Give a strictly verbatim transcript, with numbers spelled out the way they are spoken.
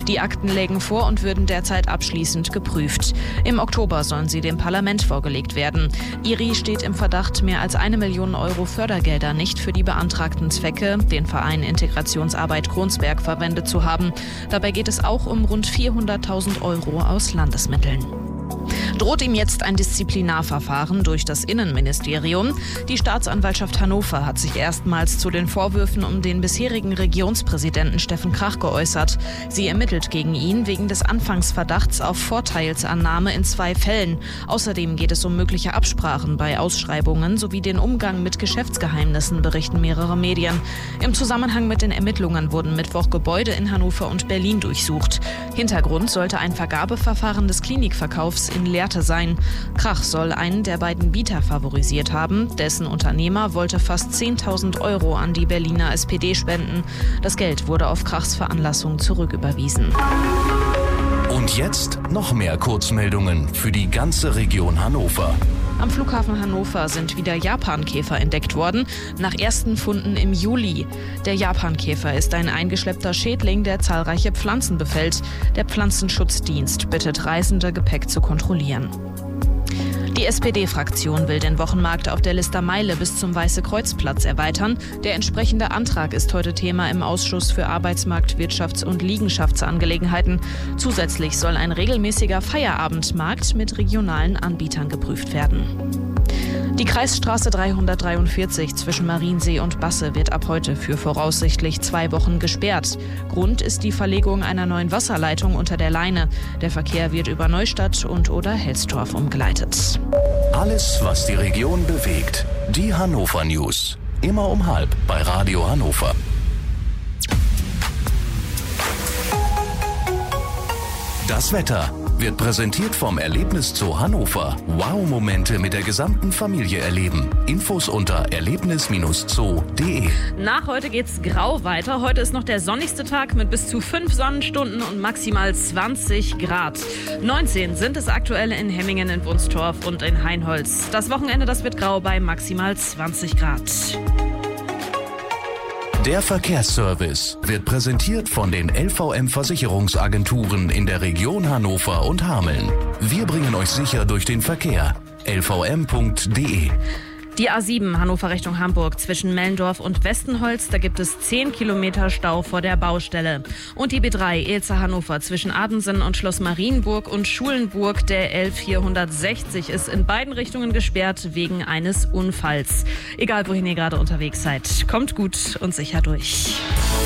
Die Akten lägen vor und würden derzeit abschließend geprüft. Im Oktober sollen sie dem Parlament vorgelegt werden. I R I steht im Verdacht, mehr als eine Million Euro Fördergelder nicht für die beantragten Zwecke, den Verein Integrationsarbeit Kronsberg, verwendet zu haben. Dabei geht es auch um rund vierhunderttausend Euro aus Landesmitteln. Droht ihm jetzt ein Disziplinarverfahren durch das Innenministerium? Die Staatsanwaltschaft Hannover hat sich erstmals zu den Vorwürfen um den bisherigen Regionspräsidenten Steffen Krach geäußert. Sie ermittelt gegen ihn wegen des Anfangsverdachts auf Vorteilsannahme in zwei Fällen. Außerdem geht es um mögliche Absprachen bei Ausschreibungen sowie den Umgang mit Geschäftsgeheimnissen, berichten mehrere Medien. Im Zusammenhang mit den Ermittlungen wurden Mittwoch Gebäude in Hannover und Berlin durchsucht. Hintergrund sollte ein Vergabeverfahren des Klinikverkaufs in Lehrte sein. Krach soll einen der beiden Bieter favorisiert haben. Dessen Unternehmer wollte fast zehntausend Euro an die Berliner S P D spenden. Das Geld wurde auf Krachs Veranlassung zurücküberwiesen. Und jetzt noch mehr Kurzmeldungen für die ganze Region Hannover. Am Flughafen Hannover sind wieder Japankäfer entdeckt worden, nach ersten Funden im Juli. Der Japankäfer ist ein eingeschleppter Schädling, der zahlreiche Pflanzen befällt. Der Pflanzenschutzdienst bittet Reisende, Gepäck zu kontrollieren. Die S P D-Fraktion will den Wochenmarkt auf der Listermeile bis zum Weiße-Kreuz-Platz erweitern. Der entsprechende Antrag ist heute Thema im Ausschuss für Arbeitsmarkt-, Wirtschafts- und Liegenschaftsangelegenheiten. Zusätzlich soll ein regelmäßiger Feierabendmarkt mit regionalen Anbietern geprüft werden. Die Kreisstraße dreihundertdreiundvierzig zwischen Mariensee und Basse wird ab heute für voraussichtlich zwei Wochen gesperrt. Grund ist die Verlegung einer neuen Wasserleitung unter der Leine. Der Verkehr wird über Neustadt und oder Helstorf umgeleitet. Alles, was die Region bewegt. Die Hannover News. Immer um halb bei Radio Hannover. Das Wetter wird präsentiert vom Erlebniszoo Hannover. Wow-Momente mit der gesamten Familie erleben. Infos unter erlebnis zoo punkt de. Nach heute geht's grau weiter. Heute ist noch der sonnigste Tag mit bis zu fünf Sonnenstunden und maximal zwanzig Grad. neunzehn sind es aktuell in Hemmingen, in Wunstorf und in Hainholz. Das Wochenende, das wird grau bei maximal zwanzig Grad. Der Verkehrsservice wird präsentiert von den L V M-Versicherungsagenturen in der Region Hannover und Hameln. Wir bringen euch sicher durch den Verkehr. l v m punkt de. Die A sieben Hannover Richtung Hamburg zwischen Mellendorf und Westenholz, da gibt es zehn Kilometer Stau vor der Baustelle. Und die B drei Elze Hannover zwischen Adensen und Schloss Marienburg und Schulenburg, der L vierhundertsechzig, ist in beiden Richtungen gesperrt wegen eines Unfalls. Egal wohin ihr gerade unterwegs seid, kommt gut und sicher durch.